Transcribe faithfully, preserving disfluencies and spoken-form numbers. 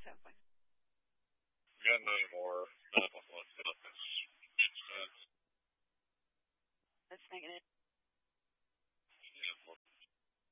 something. We got nine more. Nine plus one. That's negative. Yeah,